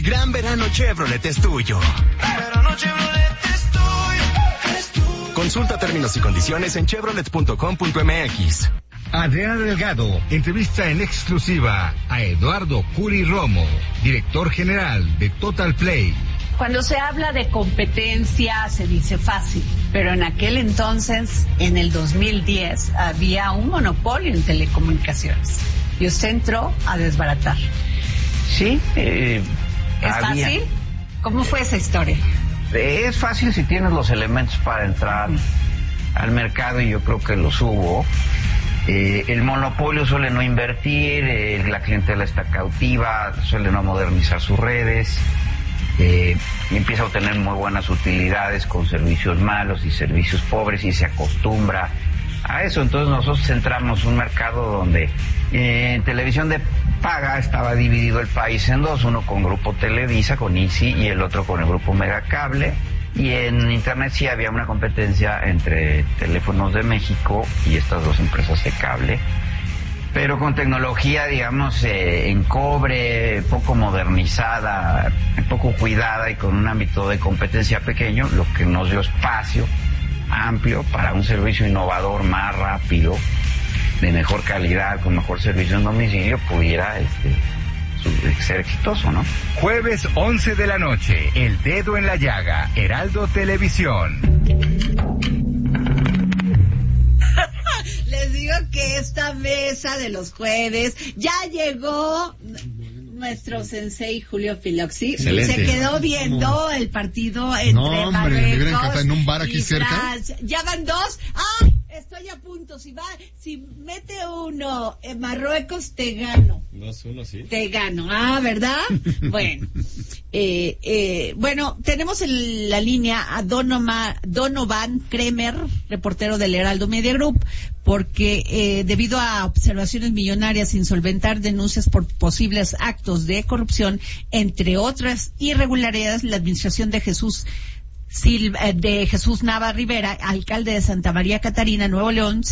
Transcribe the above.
Gran Verano Chevrolet es tuyo. Verano Chevrolet es tuyo. Consulta términos y condiciones en chevrolet.com.mx. Adriana Delgado entrevista en exclusiva a Eduardo Curi Romo, director general de Total Play. Cuando se habla de competencia se dice fácil, pero en aquel entonces, en el 2010, había un monopolio en telecomunicaciones y usted entró a desbaratar. Sí, ¿Es fácil? ¿Cómo fue esa historia? Es fácil si tienes los elementos para entrar al mercado, y yo creo que los hubo. El monopolio suele no invertir, la clientela está cautiva, suele no modernizar sus redes, empieza a obtener muy buenas utilidades con servicios malos y servicios pobres y se acostumbra a eso. Entonces nosotros centramos un mercado donde en televisión de paga estaba dividido el país en dos, uno con Grupo Televisa, con Easy, y el otro con el Grupo Megacable. Y en internet sí había una competencia entre Teléfonos de México y estas dos empresas de cable, pero con tecnología, digamos, en cobre, poco modernizada, poco cuidada y con un ámbito de competencia pequeño, lo que nos dio espacio amplio para un servicio innovador, más rápido, de mejor calidad, con mejor servicio en domicilio, pudiera ser exitoso, ¿no? Jueves 11 de la noche, El Dedo en la Llaga, Heraldo Televisión. Les digo que esta mesa de los jueves ya llegó nuestro sensei Julio Filoxi. Excelente. Se quedó viendo el partido entre Marruecos en un bar aquí y cerca. Francia. Ya van dos. ¡Ay! Estoy a punto. Si mete uno en Marruecos, te gano. 2-1, sí. Te gano. ¿Verdad? Bueno. Bueno, tenemos en la línea a Donovan Kremer, reportero del Heraldo Media Group, porque debido a observaciones millonarias sin solventar denuncias por posibles actos de corrupción, entre otras irregularidades, la administración de Jesús Nava Rivera, alcalde de Santa María Catarina, Nuevo León,